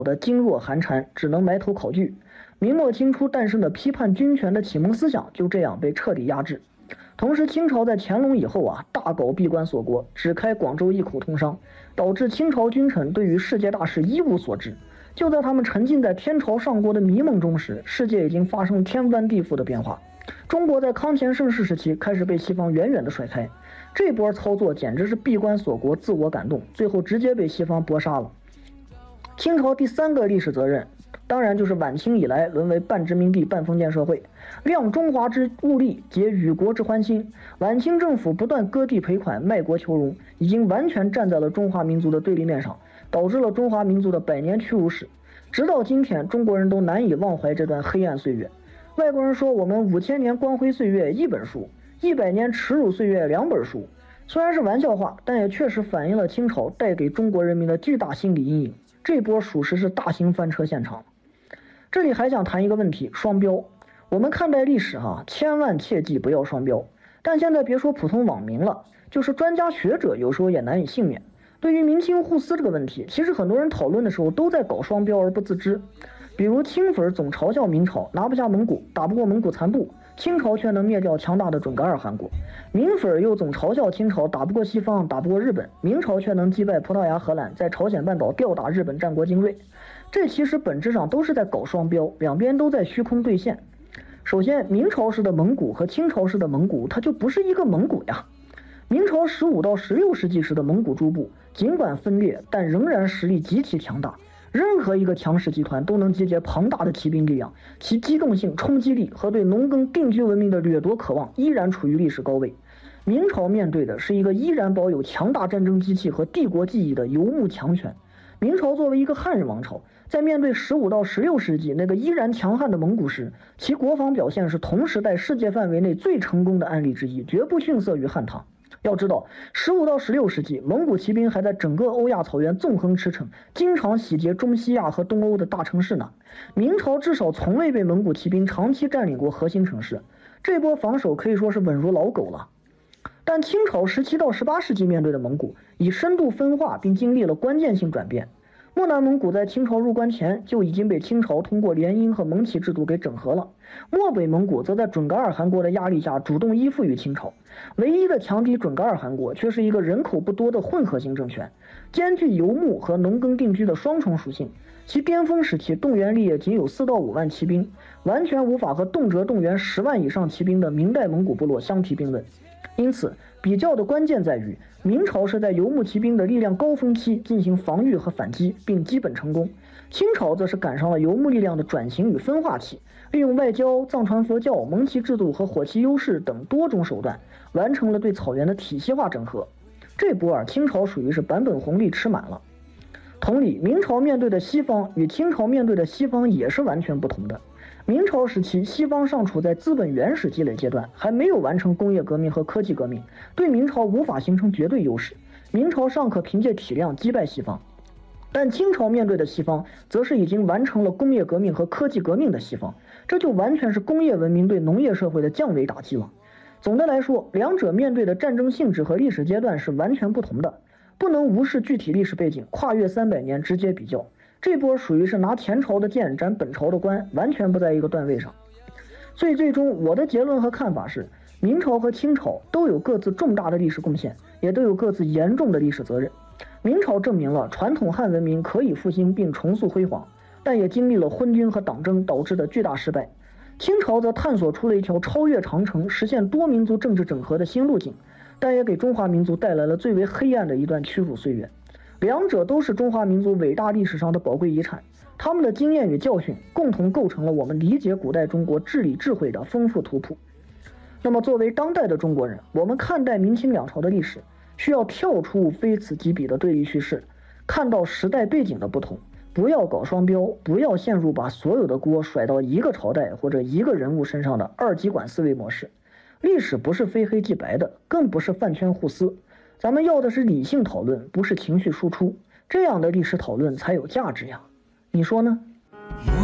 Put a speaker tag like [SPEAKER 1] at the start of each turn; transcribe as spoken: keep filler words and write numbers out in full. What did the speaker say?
[SPEAKER 1] 的噤若寒蝉，只能埋头考据。明末清初诞生的批判军权的启蒙思想就这样被彻底压制。同时，清朝在乾隆以后啊，大搞闭关锁国，只开广州一口通商，导致清朝君臣对于世界大事一无所知。就在他们沉浸在天朝上国的迷梦中时，世界已经发生天翻地覆的变化。中国在康乾盛世时期开始被西方远远的甩开，这波操作简直是闭关锁国、自我感动，最后直接被西方搏杀了。清朝第三个历史责任，当然就是晚清以来沦为半殖民地半封建社会，量中华之物力，结与国之欢心。晚清政府不断割地赔款、卖国求荣，已经完全站在了中华民族的对立面上，导致了中华民族的百年屈辱史。直到今天，中国人都难以忘怀这段黑暗岁月。外国人说我们五千年光辉岁月一本书，一百年耻辱岁月两本书。虽然是玩笑话，但也确实反映了清朝带给中国人民的巨大心理阴影。这波属实是大型翻车现场。这里还想谈一个问题，双标。我们看待历史哈、啊，千万切记不要双标。但现在别说普通网民了，就是专家学者有时候也难以幸免。对于明清互撕这个问题，其实很多人讨论的时候都在搞双标而不自知。比如清粉总嘲笑明朝拿不下蒙古，打不过蒙古残部，清朝却能灭掉强大的准噶尔汗国；明粉又总嘲笑清朝打不过西方，打不过日本，明朝却能击败葡萄牙、荷兰，在朝鲜半岛吊打日本战国精锐。这其实本质上都是在搞双标，两边都在虚空兑现。首先，明朝式的蒙古和清朝式的蒙古，它就不是一个蒙古呀。明朝十五到十六世纪时的蒙古诸部，尽管分裂，但仍然实力极其强大。任何一个强势集团都能集结庞大的骑兵力量，其机动性、冲击力和对农耕定居文明的掠夺渴望依然处于历史高位。明朝面对的是一个依然保有强大战争机器和帝国记忆的游牧强权。明朝作为一个汉人王朝，在面对十五到十六世纪那个依然强悍的蒙古时，其国防表现是同时代世界范围内最成功的案例之一，绝不逊色于汉唐。要知道，十五到十六世纪，蒙古骑兵还在整个欧亚草原纵横驰骋，经常洗劫中西亚和东欧的大城市呢。明朝至少从未被蒙古骑兵长期占领过核心城市，这波防守可以说是稳如老狗了。但清朝十七到十八世纪面对的蒙古，已深度分化并经历了关键性转变。漠南蒙古在清朝入关前就已经被清朝通过联姻和盟旗制度给整合了，漠北蒙古则在准噶尔汗国的压力下主动依附于清朝。唯一的强敌准噶尔汗国却是一个人口不多的混合型政权，兼具游牧和农耕定居的双重属性。其巅峰时期动员力也仅有四到五万骑兵，完全无法和动辄动员十万以上骑兵的明代蒙古部落相提并论。因此，比较的关键在于，明朝是在游牧骑兵的力量高峰期进行防御和反击，并基本成功；清朝则是赶上了游牧力量的转型与分化期，利用外交、藏传佛教、蒙旗制度和火器优势等多种手段，完成了对草原的体系化整合。这波啊，清朝属于是版本红利吃满了。同理，明朝面对的西方与清朝面对的西方也是完全不同的。明朝时期，西方尚处在资本原始积累阶段，还没有完成工业革命和科技革命，对明朝无法形成绝对优势。明朝尚可凭借体量击败西方，但清朝面对的西方，则是已经完成了工业革命和科技革命的西方，这就完全是工业文明对农业社会的降维打击了。总的来说，两者面对的战争性质和历史阶段是完全不同的，不能无视具体历史背景，跨越三百年直接比较。这波属于是拿前朝的剑斩本朝的官，完全不在一个段位上。所以最终我的结论和看法是，明朝和清朝都有各自重大的历史贡献，也都有各自严重的历史责任。明朝证明了传统汉文明可以复兴并重塑辉煌，但也经历了昏君和党争导致的巨大失败。清朝则探索出了一条超越长城、实现多民族政治整合的新路径，但也给中华民族带来了最为黑暗的一段屈辱岁月。两者都是中华民族伟大历史上的宝贵遗产，他们的经验与教训共同构成了我们理解古代中国治理智慧的丰富图谱。那么作为当代的中国人，我们看待明清两朝的历史，需要跳出非此即彼的对立叙事，看到时代背景的不同，不要搞双标，不要陷入把所有的锅甩到一个朝代或者一个人物身上的二极管思维模式。历史不是非黑即白的，更不是饭圈互撕。咱们要的是理性讨论，不是情绪输出，这样的历史讨论才有价值呀，你说呢？